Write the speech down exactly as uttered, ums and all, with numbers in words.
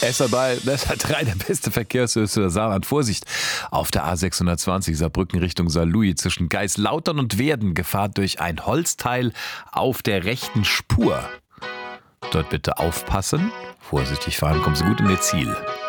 S R drei, S R drei, der beste Verkehrshilfe der Saarland. Vorsicht, auf der A sechshundertzwanzig Saarbrücken Richtung Saarlouis zwischen Geislautern und Werden Gefahr durch ein Holzteil auf der rechten Spur. Dort bitte aufpassen, vorsichtig fahren, kommen Sie gut in Ihr Ziel.